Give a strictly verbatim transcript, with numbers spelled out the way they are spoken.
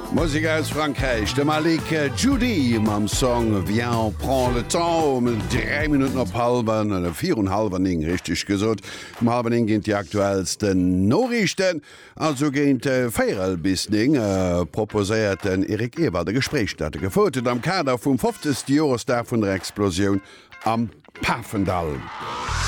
Musik aus Frankreich, de Malik Judy mam Song Viens prend le temps um drei Minuten op halben vier und halben eng richtig gesot. Um halben eng ginint die aktuellsten Norrichten, also géint äh, Féel bisning äh, proposéiert den Erik Eber de Gesprächsstatte gefotet am Kader vum fünfzigsten Joresdag vun der Explosion am Pafendal.